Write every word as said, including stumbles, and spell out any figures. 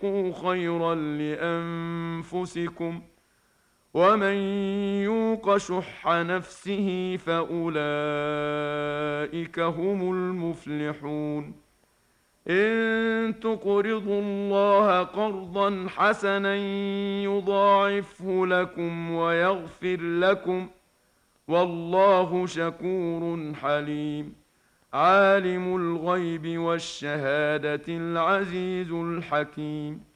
تنفقوا خيرا لأنفسكم ومن يوق شح نفسه فأولئك هم المفلحون. إن تقرضوا الله قرضا حسنا يضاعفه لكم ويغفر لكم والله شكور حليم. عالم الغيب والشهادة العزيز الحكيم.